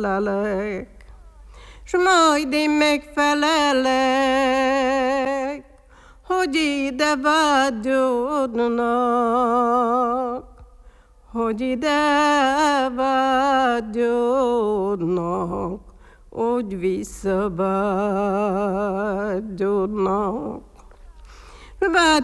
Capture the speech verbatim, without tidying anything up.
felelek, s majd én megfelelek, hogy ide vágyodnak, hogy ide vágyodnak, hogy visszavágyodnak.